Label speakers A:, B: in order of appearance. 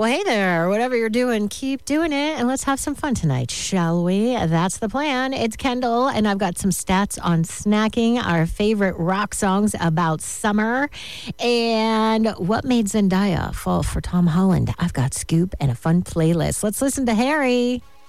A: Well, hey there. Whatever you're doing, keep doing it. And let's have some fun tonight, shall we? That's the plan. It's Kendall, and I've got some stats on snacking, our favorite rock songs about summer, and what made Zendaya fall for Tom Holland. I've got Scoop and a fun playlist. Let's listen to Harry.